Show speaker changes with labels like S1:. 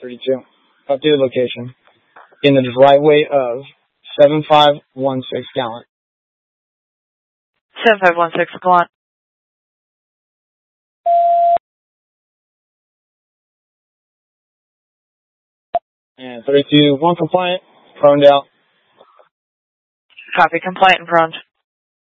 S1: 32. Updated location. In the driveway of 7516 Gallant.
S2: 7516 Gallant.
S1: And 32, 1 compliant, proned out.
S2: Copy, compliant and proned.